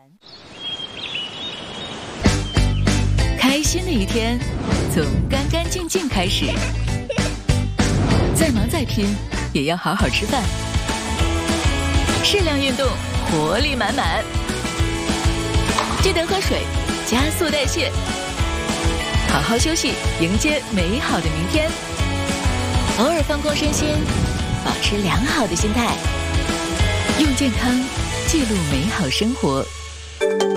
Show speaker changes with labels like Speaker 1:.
Speaker 1: 开心的一天从干干净净开始，再忙再拼也要好好吃饭，适量运动，活力满满。记得喝水，加速代谢，好好休息，迎接美好的明天。偶尔放空身心，保持良好的心态，用健康记录美好生活。